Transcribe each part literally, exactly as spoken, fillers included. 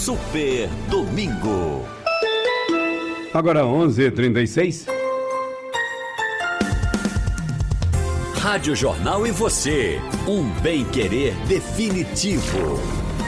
Super Domingo. Agora onze e trinta e seis. Rádio Jornal e você, um bem-querer definitivo.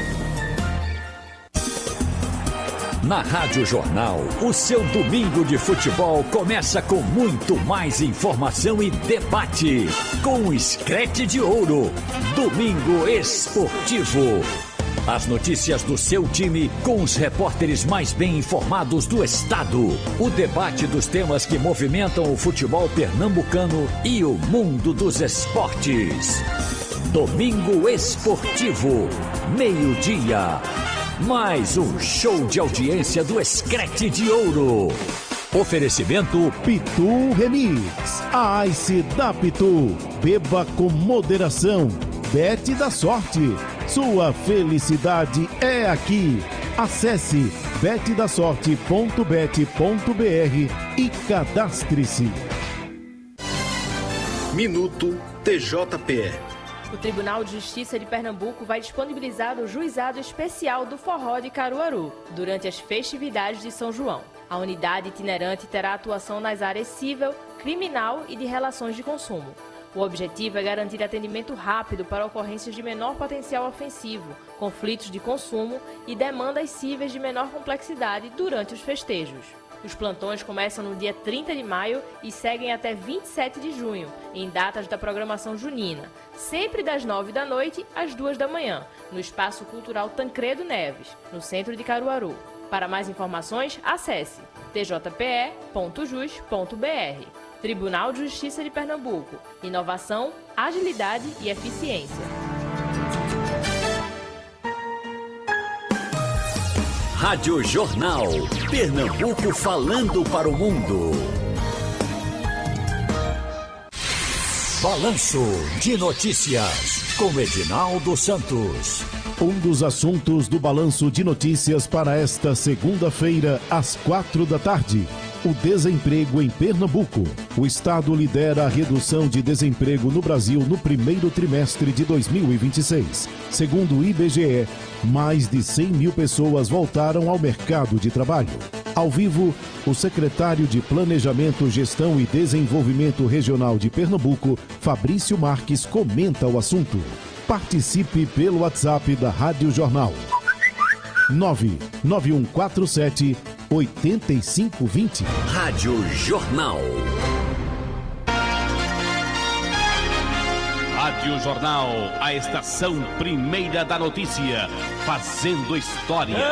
Na Rádio Jornal, o seu domingo de futebol começa com muito mais informação e debate. Com o Screte de Ouro, Domingo Esportivo. As notícias do seu time com os repórteres mais bem informados do estado. O debate dos temas que movimentam o futebol pernambucano e o mundo dos esportes. Domingo Esportivo, meio-dia. Mais um show de audiência do Screte de Ouro. Oferecimento Pitu Remix. A Ice da Pitu. Beba com moderação. Bet da Sorte. Sua felicidade é aqui. Acesse bet da sorte ponto bet ponto br e cadastre-se. Minuto T J P. O Tribunal de Justiça de Pernambuco vai disponibilizar o juizado especial do Forró de Caruaru durante as festividades de São João. A unidade itinerante terá atuação nas áreas civil, criminal e de relações de consumo. O objetivo é garantir atendimento rápido para ocorrências de menor potencial ofensivo, conflitos de consumo e demandas cíveis de menor complexidade durante os festejos. Os plantões começam no dia trinta de maio e seguem até vinte e sete de junho, em datas da programação junina, sempre das nove da noite às duas da manhã, no Espaço Cultural Tancredo Neves, no centro de Caruaru. Para mais informações, acesse t j p e ponto jus ponto b r. Tribunal de Justiça de Pernambuco. Inovação, agilidade e eficiência. Rádio Jornal. Pernambuco falando para o mundo. Balanço de Notícias com Edinaldo Santos. Um dos assuntos do Balanço de Notícias para esta segunda-feira, às quatro da tarde. O desemprego em Pernambuco. O estado lidera a redução de desemprego no Brasil no primeiro trimestre de dois mil e vinte e seis. Segundo o I B G E, mais de cem mil pessoas voltaram ao mercado de trabalho. Ao vivo, o secretário de Planejamento, Gestão e Desenvolvimento Regional de Pernambuco, Fabrício Marques, comenta o assunto. Participe pelo WhatsApp da Rádio Jornal. nove nove um quatro sete oito cinco dois zero. Rádio Jornal. Rádio Jornal, a estação primeira da notícia, fazendo história.